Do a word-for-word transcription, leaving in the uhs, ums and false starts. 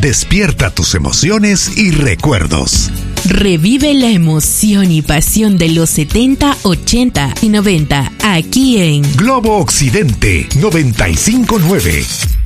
Despierta tus emociones y recuerdos. Revive la emoción y pasión de los setenta, ochenta y noventa aquí en Globo Occidente noventa y cinco punto nueve.